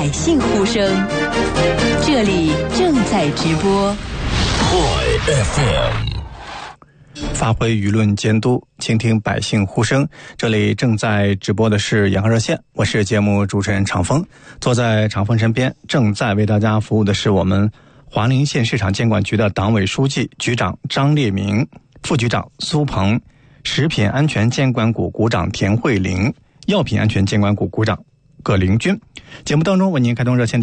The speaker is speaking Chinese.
百姓呼声，这里正在直播。 发挥舆论监督，倾听百姓呼声。这里正在直播的是延安热线，我是节目主持人常峰。坐在常峰身边，正在为大家服务的是我们华林县市场监管局的党委书记、局长张烈明，副局长苏鹏，食品安全监管股股长田慧玲，药品安全监管股股长葛凌军。节目当中为您开通热线